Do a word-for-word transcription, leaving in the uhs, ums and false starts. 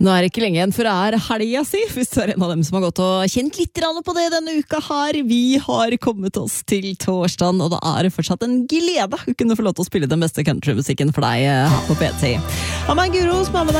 Nå er det ikke lenge igjen, for det er helga si, hvis du er en av dem som har gått og kjent litt på det denne uka her. Vi har kommet oss til torsdagen, og da er det fortsatt en glede å kunne få lov til å spille den beste countrymusikken for deg her på P T. Og meg, Guro, som er med deg